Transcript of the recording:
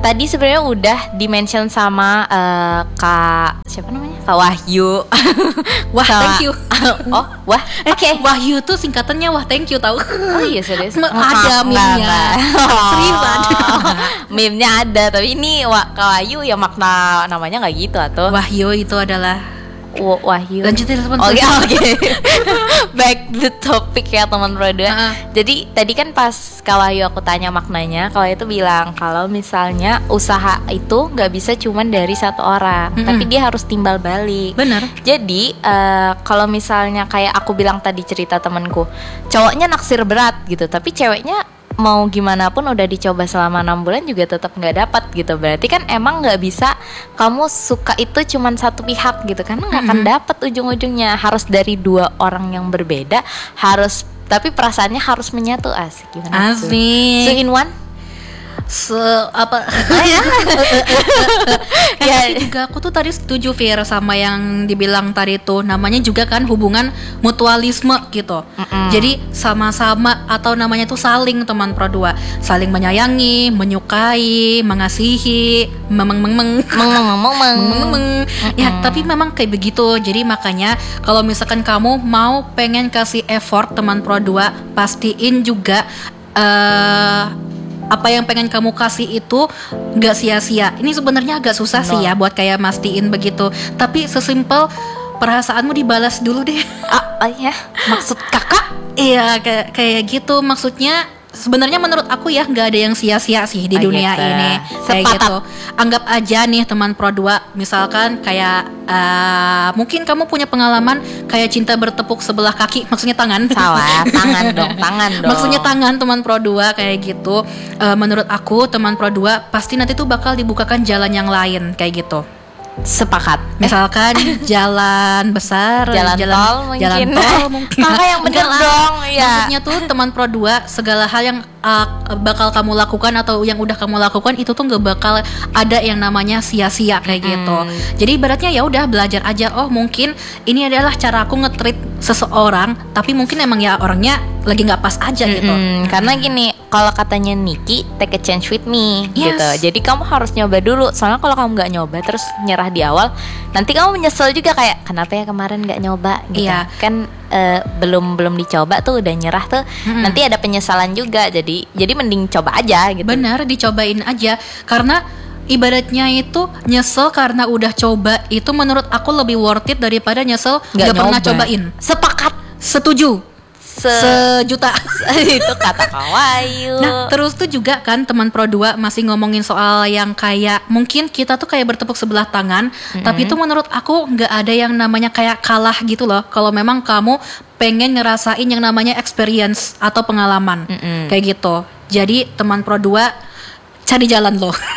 tadi sebenarnya udah di-mention sama Kak siapa namanya? Kak Wahyu. Wah, thank you. Oh, wah. Oke. Wahyu tuh singkatannya wah thank you tahu. Oh iya serius. Ada meme-nya. Seriusan. Meme-nya ada, tapi ini Kak Wahyu ya makna namanya nggak gitu atau? Wahyu itu adalah Wahyu. Lanjutin respon. Oke. Back to topic ya teman Pro 2. Jadi tadi kan pas Kak Wahyu aku tanya maknanya, kalau itu bilang kalau misalnya usaha itu nggak bisa cuman dari satu orang, tapi dia harus timbal balik. Bener. Jadi kalau misalnya kayak aku bilang tadi cerita temanku, cowoknya naksir berat gitu, tapi ceweknya mau gimana pun udah dicoba selama 6 bulan juga tetap nggak dapat gitu. Berarti kan emang nggak bisa kamu suka itu cuman satu pihak gitu, karena nggak akan dapat ujung-ujungnya. Harus dari dua orang yang berbeda, harus tapi perasaannya harus menyatu. Asik gimana? Asik. Two in one. Tapi juga aku tuh tadi setuju Fir sama yang dibilang tadi tuh, namanya juga kan hubungan mutualisme gitu. Jadi sama-sama atau namanya tuh saling teman Pro 2, saling menyayangi, menyukai, mengasihi, ya tapi memang kayak begitu. Jadi makanya kalau misalkan kamu mau pengen kasih effort teman Pro 2, pastiin juga apa yang pengen kamu kasih itu gak sia-sia. Ini sebenarnya agak susah sih ya buat kayak mastiin begitu. Tapi sesimpel perasaanmu dibalas dulu deh. Ya, maksud kakak? Iya kayak gitu. Maksudnya sebenarnya menurut aku ya nggak ada yang sia-sia sih di dunia ini. Kayak gitu. Anggap aja nih teman Pro 2, misalkan kayak mungkin kamu punya pengalaman kayak cinta bertepuk sebelah kaki, maksudnya tangan. Salah, tangan dong. Maksudnya tangan teman Pro 2 kayak gitu. Menurut aku teman Pro 2 pasti nanti tuh bakal dibukakan jalan yang lain kayak gitu. Sepakat. Misalkan jalan besar, jalan tol mungkin. Kakak yang bener dong ya. Maksudnya tuh teman Pro 2, segala hal yang bakal kamu lakukan atau yang udah kamu lakukan itu tuh gak bakal ada yang namanya sia-sia kayak gitu. Jadi ibaratnya ya udah belajar aja. Oh mungkin ini adalah cara aku nge-treat seseorang, tapi mungkin emang ya orangnya lagi nggak pas aja gitu. Karena gini, kalau katanya Niki, take a chance with me, Yes. gitu. Jadi kamu harus nyoba dulu. Soalnya kalau kamu nggak nyoba terus nyerah di awal, nanti kamu menyesal juga kayak kenapa ya kemarin nggak nyoba, gitu. Iya. Kan belum dicoba tuh udah nyerah tuh, nanti ada penyesalan juga. Jadi mending coba aja gitu. Benar, dicobain aja. Karena ibaratnya itu nyesel karena udah coba itu menurut aku lebih worth it daripada nyesel nggak pernah cobain. Sepakat. Setuju. Sejuta. Itu kata Kak Wahyu. Nah terus tuh juga kan teman Pro 2 masih ngomongin soal yang kayak mungkin kita tuh kayak bertepuk sebelah tangan, tapi itu menurut aku nggak ada yang namanya kayak kalah gitu loh. Kalau memang kamu pengen ngerasain yang namanya experience atau pengalaman kayak gitu. Jadi teman Pro 2 cari jalan loh.